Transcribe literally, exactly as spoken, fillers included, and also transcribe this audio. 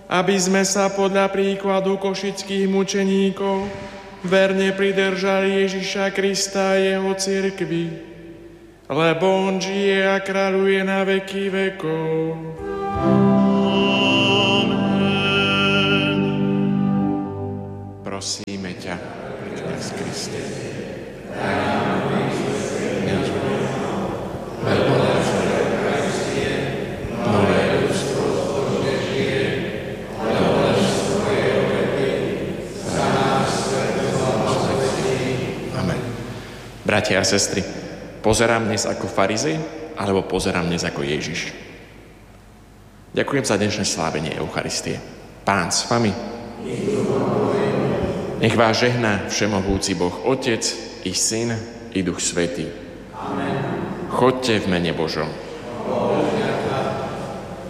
aby sme sa podľa príkladu košických mučeníkov verne pridržali Ježiša Krista a jeho cirkvi, lebo on žije a kráľuje na veky vekov. Amen. Prosíme ťa, kňaz Kriste, lebo nás Eucharistie, nové ľudstvo zbožne žije, dovoleš svoje obety, za nás svetlo svetí. Amen. Bratia a sestry, pozerám dnes ako farizej, alebo pozerám dnes ako Ježiš? Ďakujem za dnešné slávenie Eucharistie. Pán s vami. Nech vás žehná všemohúci Boh Otec, i Syn, i Duch Svätý. Amen. Choďte v mene Božom.